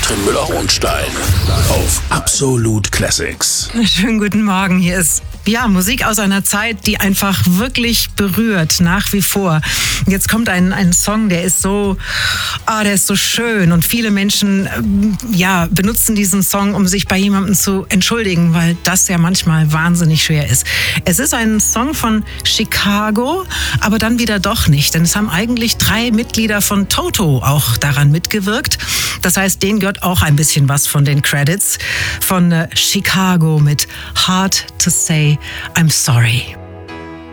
Katrin Müller-Hohenstein auf Absolut Classics. Schönen guten Morgen, hier ist Musik aus einer Zeit, die einfach wirklich berührt, nach wie vor. Jetzt kommt ein Song, der ist so schön und viele Menschen benutzen diesen Song, um sich bei jemandem zu entschuldigen, weil das ja manchmal wahnsinnig schwer ist. Es ist ein Song von Chicago, aber dann wieder doch nicht, denn es haben eigentlich 3 Mitglieder von Toto auch daran mitgewirkt. Das heißt, denen gehört auch ein bisschen was von den Credits von Chicago mit Hard to Say I'm Sorry.